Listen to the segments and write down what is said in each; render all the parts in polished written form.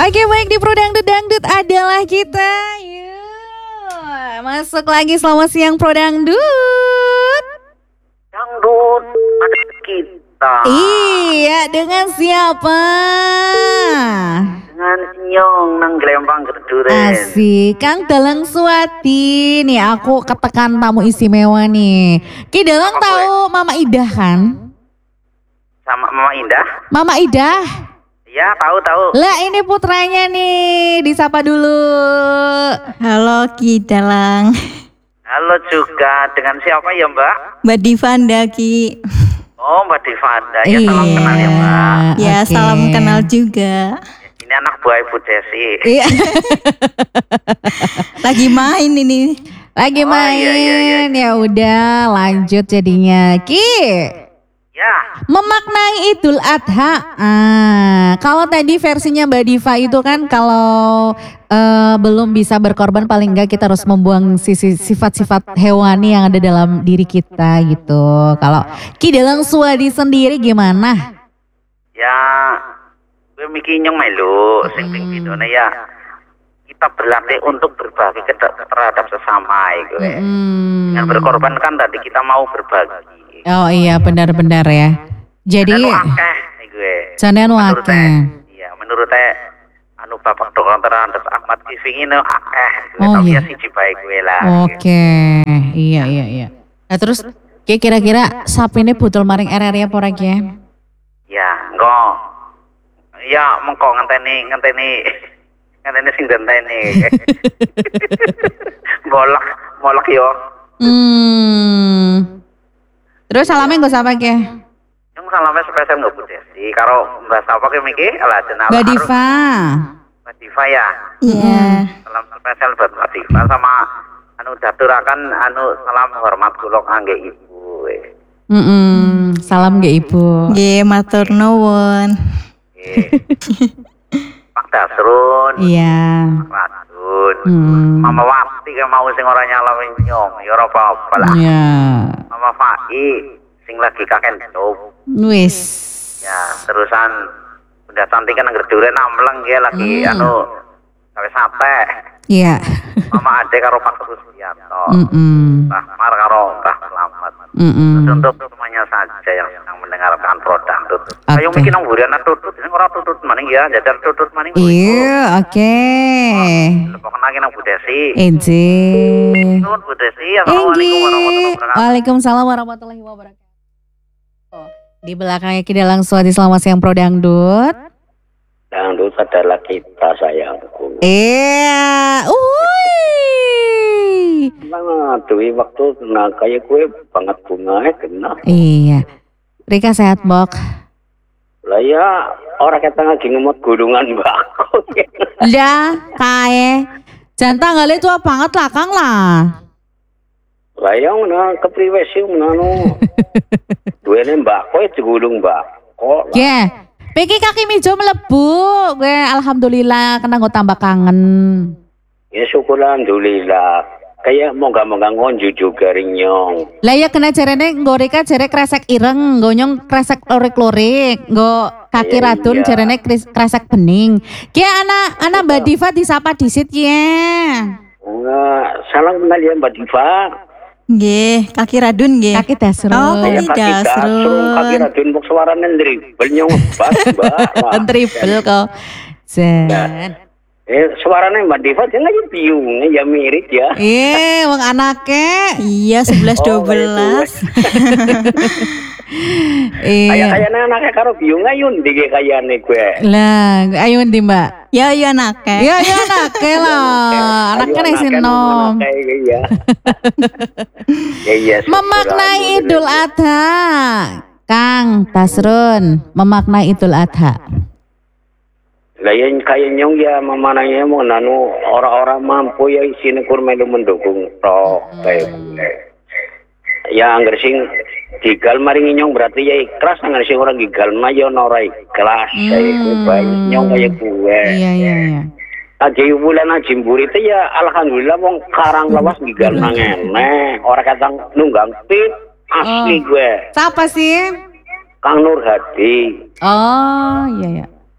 Oke, baik, di Pro Dangdut Dangdut adalah kita. Yuk, masuk lagi. Selamat siang Pro Dangdut. Dangdut ada kita. Iya, dengan siapa? Dengan Nyong nang Glembang Keduren. Asik, Kang Dalang Suwati. Nih aku ketekan tamu istimewa nih. Ki Dalang tahu Mama Idah kan? Sama Mama Indah. Mama Idah. Ya, tahu. Lah ini putranya nih, disapa dulu. Halo Ki Dalang. Halo juga, dengan siapa ya Mbak? Mbak Divanda Ki. Oh Mbak Divanda, ya salam kenal ya Mbak. Ya Oke. salam kenal juga. Ini anak buah Ibu Desi. Iya. Lagi main ini. Lagi Oh, main. iya. Ya udah, lanjut jadinya. Ki, Ya, memaknai Idul Adha. Kalau tadi versinya Mbak Diva itu kan kalau belum bisa berkorban paling enggak kita harus membuang sifat-sifat hewani yang ada dalam diri kita gitu. Kalau Ki Dalang Suwadi sendiri gimana? ya gue mikir Nyong melu sing ping pindone ya. Kita berlatih untuk berbagi terhadap sesama gue. Dengan berkorban kan tadi kita mau berbagi. Oh iya, benar-benar ya. Jadi Dan akeh gue. jangan Menurut wakil. Iya, menurut anu Bapak Dokter Andes Ahmad Kifing ini akeh. Oh, Tapi iya. ya siji baik gue lah. Oke, iya. Nah terus kira-kira sapi ini butuh maring RR ya pora ya? Ya, enggak. Ya, mengko ngenteni sing denteni. Molak yo. Terus salamnya gak siapa ke? Yang salamnya spesial nggak Bu Desi. Karo Mbak Sapa ke Miki, ala jenal. Mbak Diva. Mbak Diva ya. Iya. Salam spesial buat Mbak Diva sama anu daturakan salam hormat kula kangge Ibu. Salam ke Ibu. Nggih, matur nuwun. Pak Dasrun. Iya. Pak Radun. Hmm. Mama Wati kan mau sing ora nyalamin Nyong, ya ora apa-apa lah. Iya. Mama Fai sing lagi kaken top. Wis. Ya, terusan udah cantik kan ngerduren amleng ya lagi gawe sate. Iya. Mama Ade karo Pak Susianto. Mbah Mar karo Mbah Selamat. Terus untuk semuanya saja yang sedang mendengarkan produk tutut. Ayo Oke. mungkin nang buriana tutut, sing ora tutut maning ya, jajar tutut maning. Iya, oke. Lepokan lagi nang Bu Desi. Izin. Nuhun Bu Desi. Assalamualaikum warahmatullahi wabarakatuh. Waalaikumsalam warahmatullahi wabarakatuh. Di belakangnya Ki Dalang Suwadi, selamat siang Pro Dangdut. Dangdut adalah kita sayangku. Iya. Nah, duwi waktu kena kayak gue banget bunga kena. Iya. Rika sehat, Bok. Lah ya, orang kata lagi ngemot gulungan mbak. Dah, kae. Jangan tanggalnya tua banget lah, Kang lah. Lah ya, mana kepriwe sih menanu. Duene mbak, kowe digulung mbak. Kok? Ya, Piki kaki mijo melebu. Gue alhamdulillah kena gue tambah kangen. Ya syukur alhamdulillah. Kayak moga-moga ngonju juga Nyong. Lah ya kena jarene nggo Rika jare kresek ireng, nggo Nyong kresek lorik-lorik, nggo kaki Iya, radun iya. jarene kresek bening. Ki anak Mbak Diva disapa disit ya. Salam kenal ya Mbak Diva. Nggih, kaki radun nggih. Kaki dasrun. Oh, Saya kaki kaki dasrun, kaki dasrun. radun muk suarane dribble Nyong bas mbak. Wah. Triple kok. Zen. Suaranya Mbak Diva dia lagi biung ya mirip ya. Iya, wong anake. Iya, 11 12. Iya. Kayaknya anaknya karo biung ayun di kayaknya gue. Lah, ayo ndi, Mbak? Ya, ya anake. Iya, iya anake lah. Anaknya nek sinom. Iya. Iya. Memaknai Idul Adha. Kang Tasrun, memaknai Idul Adha. Lah yang kayak Nyong ya memanangnya mau nanu orang-orang mampu ya isine kur melu mendukung toh kayak gue. Ya anggar sing digal maring Nyong berarti ya ikhlas, anggar sing orang digal mah ya ora ikhlas. Kayak gue baik Nyong kayak gue. Iya. Aja bulan aja mburi itu ya alhamdulillah wong karang lawas digal nangene. Orang kata nunggang pit asli gue. Siapa sih? Kang Nur Hadi. Oh, iya.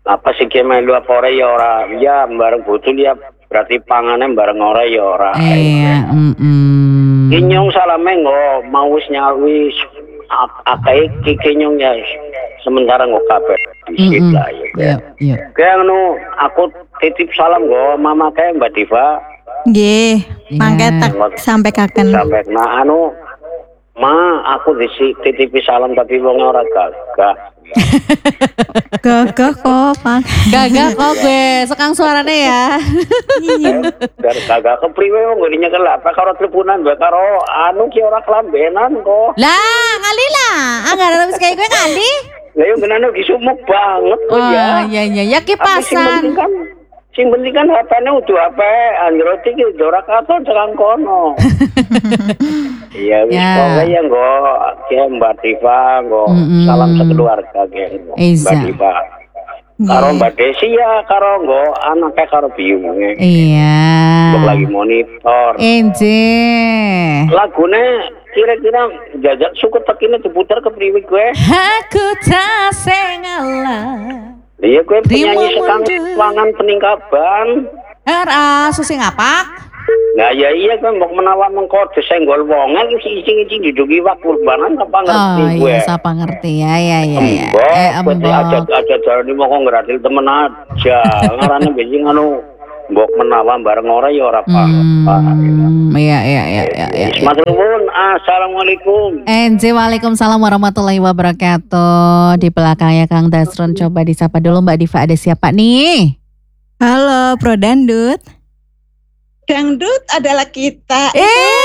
Apa sih ki melu apa ora ya ora. Ya bareng butuh ya berarti panganan bareng ora ya ora. Iya, Kinyong salame nggo mau wis nyawi akeh kinyong ya sementara nggo kabeh disit lah ya. Iya. Kayak anu aku titip salam nggo mama kae Mbak Diva. Nggih, mangke tak sampaikan. Sampai nah anu ma aku titipi salam tapi wong ora gagah. Gagah kok, Pak. Gagah kok gue, sekang suaranya ya. Dan gagah kepriwe wong ngene kelapa karo teleponan bae karo anu ki ora kelambenan kok. Lah, kali lah. Anggaran wis kayak gue kali. Lah yo genane ki sumuk banget kok ya. Iya, ya kipasan. Sing penting kan HP-ne udah HP Android iki ora katon tekan kono. Iya wis pokoke ya nggo ki Mbak Diva nggo salam sekeluarga ki Mbak Diva. Karo Mbak Desi ya karo nggo anake karo biyunge. Iya. Mbok lagi monitor. Enje. Lagune kira-kira jajak suku tekine diputer ke priwe gue? Aku tak sengalah. Iya gue penyanyi sekang wangan peningkaban. Susih ngapak? Nah ya iya gue mau menawa mengkode senggol wongan isi didugi waktu kurbanan apa ngerti gue. Oh iya siapa ngerti ya. Embok aja jalan ini mau ngratil temen aja. Ngarane bejing anu mbok menawa bareng ora ya ora apa-apa. Iya. Bismillahirrahmanirrahim. Assalamualaikum. Waalaikumsalam warahmatullahi wabarakatuh. Di belakangnya Kang Dasron coba disapa dulu Mbak Diva, ada siapa nih? Halo, Pro Dangdut. Dangdut adalah kita.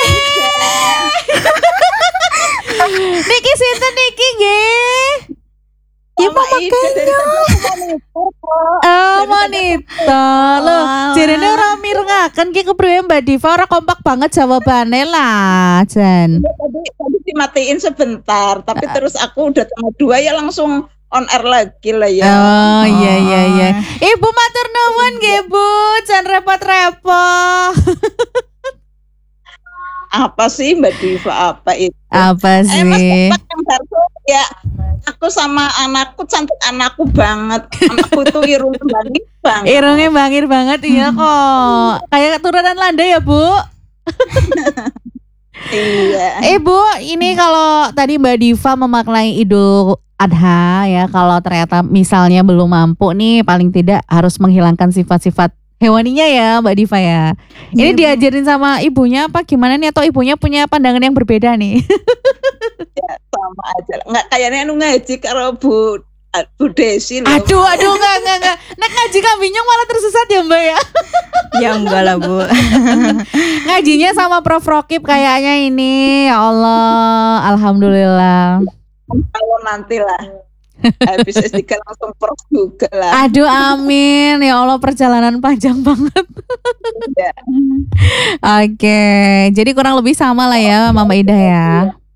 Niki sinten niki nggih? Ya makanya. Monitor loh. Jarene ora mirengaken ki kepriwe Mbak Diva, ora kompak banget jawabane lah, Jan. Tadi dimatiin sebentar, tapi terus aku udah tanggal 2 ya langsung on air lagi lah ya. Oh iya. Ibu matur nuwun nggih Bu, jan repot-repot. Apa sih Mbak Diva apa itu? Apa sih? Mas Bapak yang baru ya. Aku sama anakku cantik anakku banget. Anakku tuh irungnya bangir banget. Irungnya bangir banget iya kok. Kayak keturunan Landa ya Bu. Iya. Bu, ini kalau tadi Mbak Diva memaknai Idul Adha ya, kalau ternyata misalnya belum mampu nih, paling tidak harus menghilangkan sifat-sifat hewaninya ya Mbak Diva ya. Ini diajarin sama ibunya apa gimana nih, atau ibunya punya pandangan yang berbeda nih? Ya, sama aja. Enggak kayaknya anu ngaji karo Bu Desi loh. Aduh enggak. Nek ngaji kambingnya malah tersesat ya Mbak ya? Ya enggak lah Bu. Ngajinya sama Prof Rokib kayaknya ini. Ya Allah, alhamdulillah. Kalau nanti lah habis S3 langsung prof juga lah. Aduh amin. Ya Allah, perjalanan panjang banget. Ya. Oke, jadi kurang lebih sama lah ya Mama Ida ya.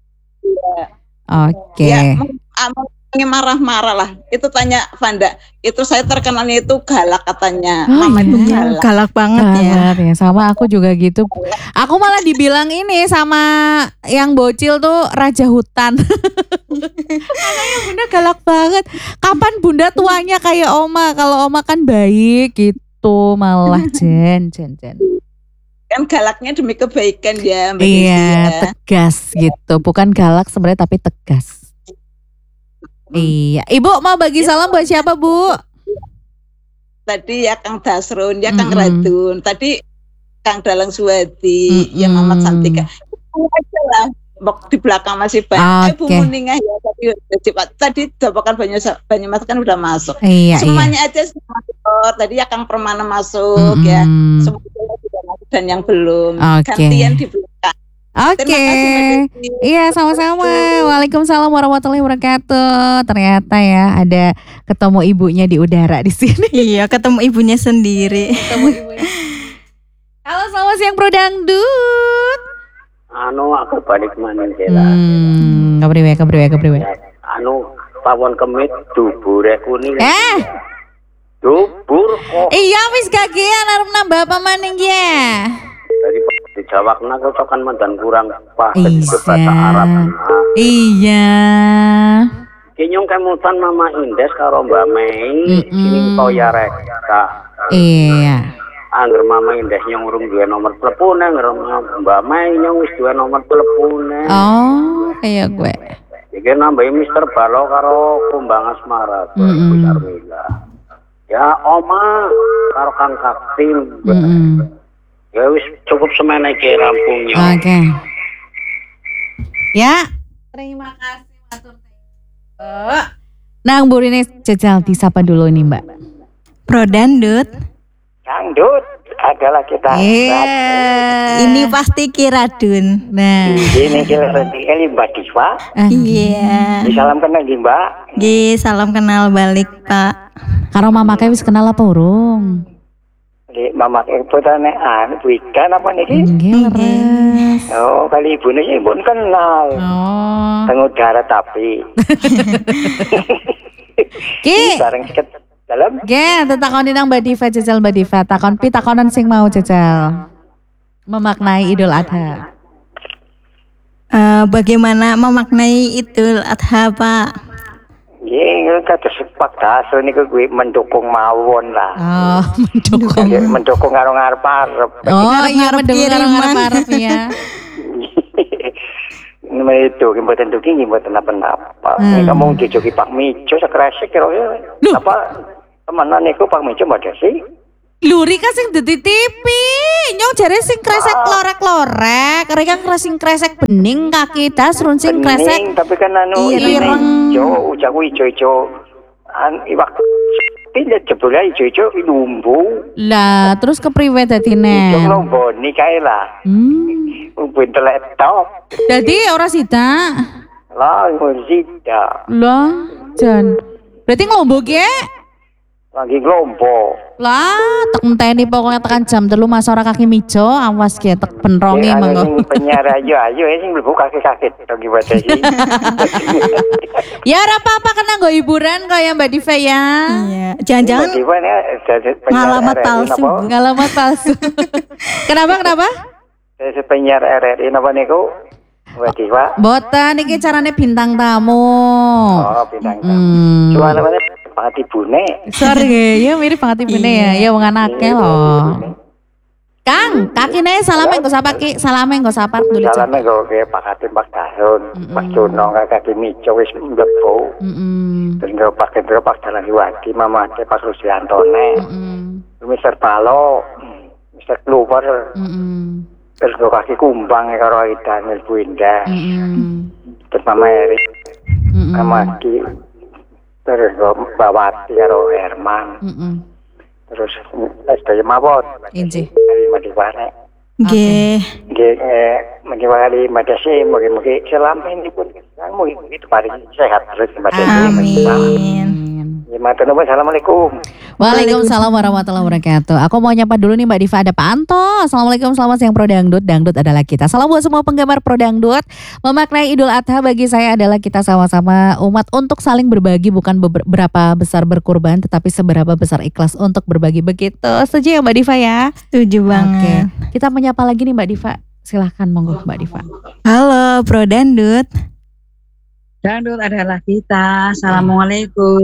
Oke. Ya, marah-marah lah. Itu tanya Vanda. Itu saya terkenalnya itu galak katanya. Mama itu galak banget ya. Sama aku juga gitu. Aku malah dibilang ini sama yang bocil tuh raja hutan. Anaknya Bunda galak banget. Kapan Bunda tuanya kayak Oma? Kalau Oma kan baik gitu malah Jen. Kan galaknya demi kebaikan ya Mbak Iya, ya. Tegas gitu. Bukan galak sebenarnya tapi tegas. Iya, Ibu mau bagi salam buat siapa Bu? Tadi ya Kang Dasron, ya Kang Radun, tadi Kang Dalang Suwadi, ya Mamat Santika. Itu aja lah, di belakang masih banyak. Bu Muningah ya tadi Dapakan Banyumas kan udah masuk. Iya, semuanya aja masuk. Tadi ya Kang Permana masuk ya. Semuanya sudah masuk dan yang belum. Gantian di belakang. Oke. Iya, sama-sama. Waalaikumsalam warahmatullahi wabarakatuh. Ternyata ya ada ketemu ibunya di udara di sini. Iya, ketemu ibunya sendiri. Halo, selamat siang Bro Dangdut. Aku balik mana kira. Kepriwe. Pawon kemit dubure kuning. Dubur kok. Iya wis gagean arep nambah apa maning ya? Dari dijawabna kocokan mandan kurang pas di bahasa Arab. Iya. Kinyong kemutan Mama Indes karo Mbak Mei sing toya reka. Iya. Angger Mama Indes nyong urung duwe nomor telepone, angger Mbak Mei nyong wis duwe nomor telepone. Oh, kayak gue. Iki nambahi Mister Balo karo Kumbang Asmara, Bu Sarmila. Ya Oma karo Kang Saktim. Ya wis cukup semene iki rampungnya. Oke. Ya, terima kasih matur. Nang burine jajal disapa dulu nih Mbak. Pro Dangdut. Dangdut adalah kita. Ini pasti Kiradun. Nah, Ini kira kali Mbak Diva. Iya. Salam kenal di Mbak. Salam kenal balik Pak. karo mama kae wis kenal apa urung? Di mama putane Bu Ika apa niki? Nggih, leres. Oh, kali ibune ya pun kenal. Oh. Tengah udara tapi. Ki. Bareng sikat dalam. Ge, tetakoni nang Mbak Diva jajal Mbak Diva, takonan sing mau jajal. Memaknai Idul Adha. Bagaimana memaknai Idul Adha, Pak? Nggih, kata sepak daso niku kuwi mendukung mawon lah. Oh, mendukung. Mendukung karo ngarep-arep. Oh, iya mendukung karo kiriman. ngarep-arep ya. Ini itu, mboten duki mboten apa-apa. Nek kamu dijoki Pak Mijo sakresek kira apa temenan niku Pak Mijo mbak sih. Luri ka sing dititipi, nyong jare sing kresek lorek-lorek, rek sing kresek bening kaki tas run sing kresek. Bening, tapi kan anu ireng. ijo, ujaku ijo-ijo. Iwak tidak jebule ijo-ijo lumbu. Lah, terus kepriwe dadine? Ijo lomboni kae lah. Lumbu teletok. Dadi ora sida. Lah, ngusida. Lah, jan. Berarti nglombok ya? Lagi glombo. Lah, tek enteni pokoknya tekan jam 3 Mas ora kaki mijo, awas ki tek benronge mengko. Penyiar ayo sing mlebu kaki-kaki to gimana sih. Ya ora apa-apa kena nggo hiburan kaya Mbak Diva ya. Iya. Jangan-jangan ngalamat palsu. Ngalamat palsu. Kenapa? Saya penyiar RRI napa niku? Mbak Diva. Boten iki carane bintang tamu. Oh, bintang tamu. Cuma namanya Pak Ibune. Sorry, ya mirip banget ibune ya. Ya wong anake loh. Kang, kakine salame nggo sapa ki? Salame nggo sapa dulu. Salame nggo ke Pak Katim Pak Dahun, Pak Jono kaki mico wis mlebu. Terus nggo Pak Kendro Pak Dalan Iwadi, Mama Ate Pak Rusiantone. Mister Palo, Mister Kluwer. Terus nggo kaki kumbang karo Daniel Buinda. Terus Mama Eri. Mama Ki. Terus Bawati karo Herman. Terus SDM mawon. Inji. Madiwane. Nggih. Nggih, madiwane madase mugi-mugi selama ini pun mugi itu paling sehat terus madase. Amin. Matur nuwun, assalamualaikum. Waalaikumsalam warahmatullahi wabarakatuh. Aku mau nyapa dulu nih Mbak Diva, ada Pak Anto. Assalamualaikum, selamat siang Pro Dangdut. Dangdut adalah kita. Salam buat semua penggemar Pro Dangdut. Memaknai Idul Adha bagi saya adalah kita sama-sama umat untuk saling berbagi, bukan berapa besar berkurban, tetapi seberapa besar ikhlas untuk berbagi. Begitu. Setuju ya Mbak Diva ya? Setuju banget. Oke. Kita menyapa lagi nih Mbak Diva. Silahkan monggo Mbak Diva. Halo Pro Dangdut. Dangdut adalah kita. Assalamualaikum.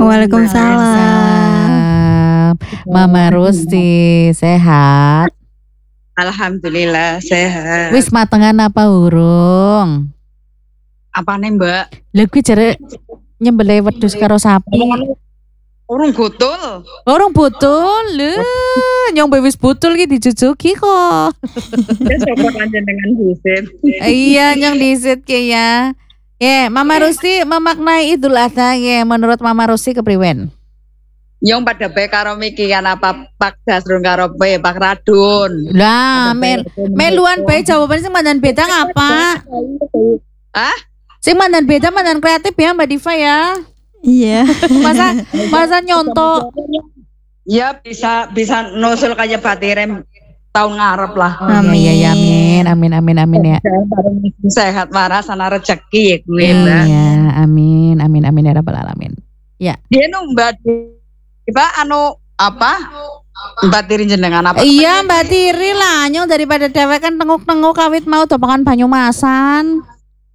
Waalaikumsalam. Mama Rusti sehat? Alhamdulillah sehat. Wis matengan apa urung? Apa nih Mbak? Lha kuwi jare nyembelih wedhus karo sapi. Urung gutul. Urung butul lho. Nyong wis butul ki dijujuki kok. Wis apa panjenengan disit. Iya, nyong disit ki ya. Mama Rusti memaknai Idul Adha ya, menurut Mama Rusti kepriwen? Yang pada bae karo mikiran apa Pak Dasrun karo bae Pak Radun. Lah, meluan bae jawabannya sing mandan beda ngapa? Hah? Sing mandan beda mandan kreatif ya Mbak Diva ya. Iya. Masa nyontok. Ya bisa nusul kayak batirem tahun ngarep lah. Oh, iya, amin ya. Sehat waras ana rezeki ya gue. Iya, amin ya rabbal alamin. Ya. Dia Mbak Diva anu apa? Mbak Tiri jenengan apa? Iya Mbak Tiri lah, nyong daripada dewek kan tenguk-tenguk kawit mau topakan Banyumasan.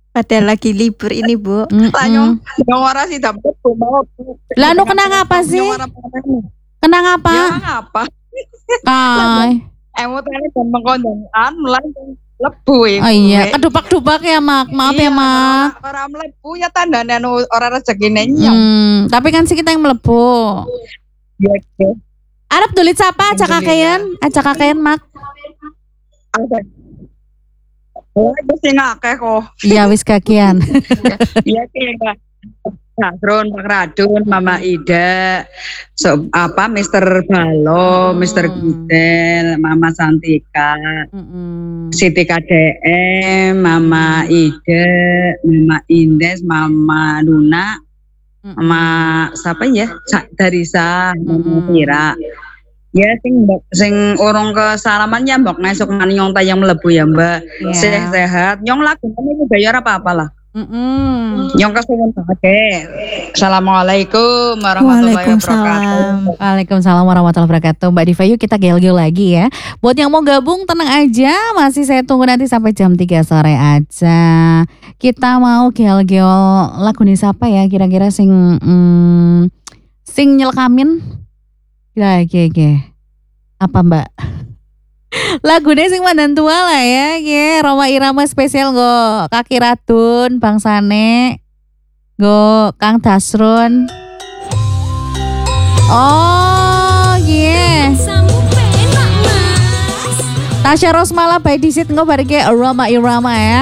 Padahal lagi libur ini, Bu. Tanyong ora sih dapat mau. Lah nu kenang apa sih? Kenang apa? Ya apa? Kai. Emotane gampang kondangan melancong lebu iku. Oh iya, kedupak-dupak ya, Mak. Maaf ya, Mak. Ora mlebu ya tandane anu ora rezekine nyong. Tapi kan sih kita yang melebu. Ya. Arab tulit siapa? Acak kakean, Mak. Ada. Oh, itu sing akeh kok. Iya, wis kakian. Iya kira. Drone, Pak Radun, Mama Ida, Mister Balo, Mister Gudel, Mama Santika, Siti KDM, Mama Ida, Mama Indes, Mama Luna, Mama siapa ya? Darisa, Mama Tira. Ya sing urung kesalaman ya Mbok ngesuk mani nyong tayang mlebu ya Mbak. Sehat. Nyong lagu ini bayar apa-apa lah. Nyong kasuwun banget. Assalamualaikum warahmatullahi wabarakatuh. Waalaikumsalam warahmatullahi wabarakatuh. Mbak Diva, yuk kita gel-gel lagi ya. Buat yang mau gabung tenang aja, masih saya tunggu nanti sampai jam 3 sore aja. Kita mau gel-gel lagu nih siapa ya kira-kira sing nyelkamin. Oke. Apa Mbak? Lagunya sing mandan tua lah ya, Roma Irama spesial go Kaki Ratun, Bang Sane, go Kang Dasrun. Oh Tasya Rosmala by Disit ngo barge Roma Irama ya.